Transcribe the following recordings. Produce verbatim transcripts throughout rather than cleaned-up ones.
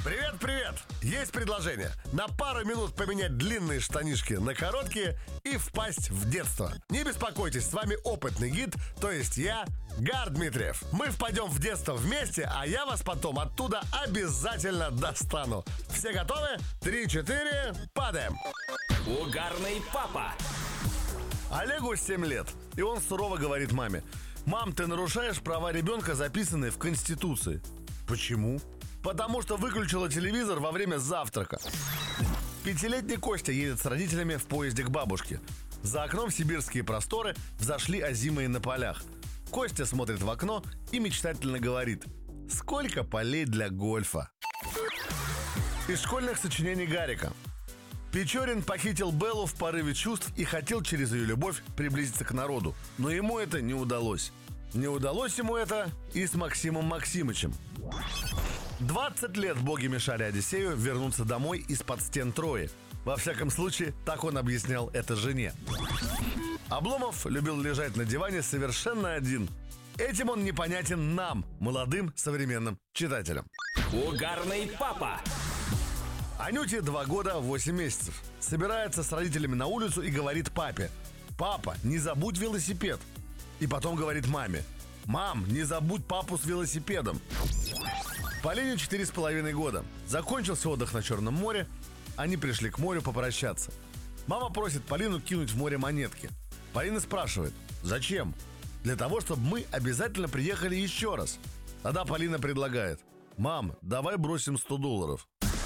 Привет, привет! Есть предложение. На пару минут поменять длинные штанишки на короткие и впасть в детство. Не беспокойтесь, с вами опытный гид, то есть я, Гар Дмитриев. Мы впадем в детство вместе, а я вас потом оттуда обязательно достану. Все готовы? Три-четыре, падаем! Угарный папа. Олегу семь лет, и он сурово говорит маме: «Мам, ты нарушаешь права ребенка, записанные в Конституции». «Почему?» «Потому что выключила телевизор во время завтрака». Пятилетний Костя едет с родителями в поезде к бабушке. За окном сибирские просторы, взошли озимые на полях. Костя смотрит в окно и мечтательно говорит: «Сколько полей для гольфа». Из школьных сочинений Гарика. Печорин похитил Беллу в порыве чувств и хотел через ее любовь приблизиться к народу. Но ему это не удалось. Не удалось ему это и с Максимом Максимычем. двадцать лет боги мешали Одиссею вернуться домой из-под стен Трои. Во всяком случае, так он объяснял это жене. Обломов любил лежать на диване совершенно один. Этим он непонятен нам, молодым современным читателям. Угарный папа. Анюте два года восемь месяцев. Собирается с родителями на улицу и говорит папе: «Папа, не забудь велосипед». И потом говорит маме: «Мам, не забудь папу с велосипедом». Полине четыре с половиной года. Закончился отдых на Черном море. Они пришли к морю попрощаться. Мама просит Полину кинуть в море монетки. Полина спрашивает: «Зачем?» «Для того, чтобы мы обязательно приехали еще раз». Тогда Полина предлагает: «Мам, давай бросим сто долларов».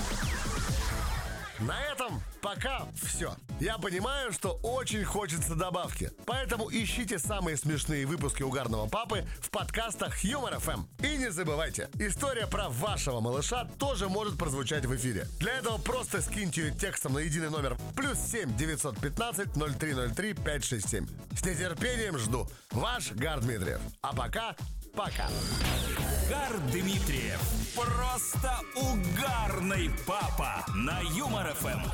На этом пока все. Я понимаю, что очень хочется добавки. Поэтому ищите самые смешные выпуски «Угарного папы» в подкастах Юмор эф эм. И не забывайте, история про вашего малыша тоже может прозвучать в эфире. Для этого просто скиньте ее текстом на единый номер плюс семь девятьсот пятнадцать ноль три ноль три пять шесть семь. С нетерпением жду. Ваш Гар Дмитриев. А пока, пока. Гар Дмитриев. Просто угарный папа на Юмор эф эм.